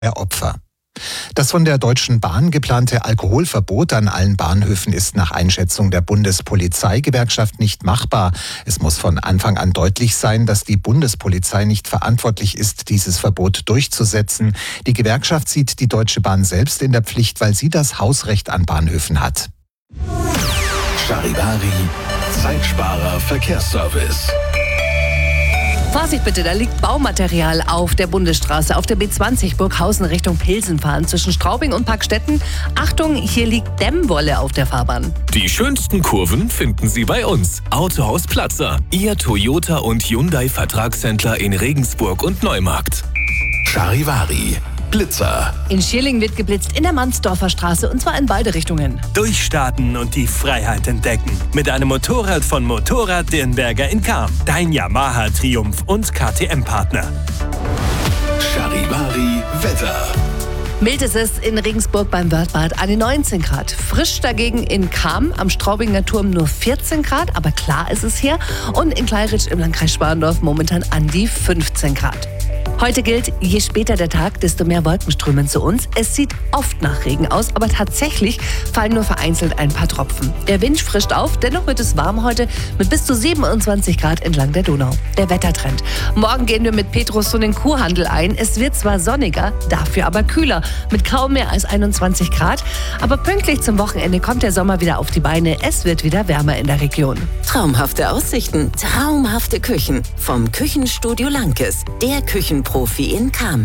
der Opfer. Das von der Deutschen Bahn geplante Alkoholverbot an allen Bahnhöfen ist nach Einschätzung der Bundespolizeigewerkschaft nicht machbar. Es muss von Anfang an deutlich sein, dass die Bundespolizei nicht verantwortlich ist, dieses Verbot durchzusetzen. Die Gewerkschaft sieht die Deutsche Bahn selbst in der Pflicht, weil sie das Hausrecht an Bahnhöfen hat. Charivari, Zeitsparer Verkehrsservice. Vorsicht bitte, da liegt Baumaterial auf der Bundesstraße, auf der B20 Burghausen Richtung Pilsen fahren, zwischen Straubing und Parkstetten. Achtung, hier liegt Dämmwolle auf der Fahrbahn. Die schönsten Kurven finden Sie bei uns. Autohaus Platzer, Ihr Toyota und Hyundai Vertragshändler in Regensburg und Neumarkt. Charivari, Blitzer. In Schierling wird geblitzt in der Mansdorfer Straße und zwar in beide Richtungen. Durchstarten und die Freiheit entdecken. Mit einem Motorrad von Motorrad Dirnberger in Cham. Dein Yamaha Triumph und KTM-Partner. Charivari, Wetter. Mild ist es in Regensburg beim Wörthbad, eine 19 Grad. Frisch dagegen in Cham am Straubinger Turm nur 14 Grad, aber klar ist es hier. Und in Kleiritsch im Landkreis Schwandorf momentan an die 15 Grad. Heute gilt, je später der Tag, desto mehr Wolken strömen zu uns. Es sieht oft nach Regen aus, aber tatsächlich fallen nur vereinzelt ein paar Tropfen. Der Wind frischt auf, dennoch wird es warm heute mit bis zu 27 Grad entlang der Donau. Der Wettertrend. Morgen gehen wir mit Petrus in den Kuhhandel ein. Es wird zwar sonniger, dafür aber kühler, mit kaum mehr als 21 Grad. Aber pünktlich zum Wochenende kommt der Sommer wieder auf die Beine. Es wird wieder wärmer in der Region. Traumhafte Aussichten, traumhafte Küchen. Vom Küchenstudio Lankes, der Küchenprofi in Cham.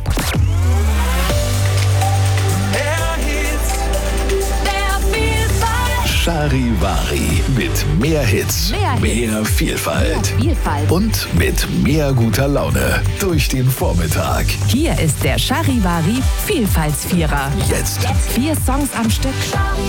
Charivari mit mehr Hits, mehr Vielfalt und mit mehr guter Laune durch den Vormittag. Hier ist der Charivari Vielfaltsvierer. Jetzt 4 Songs am Stück.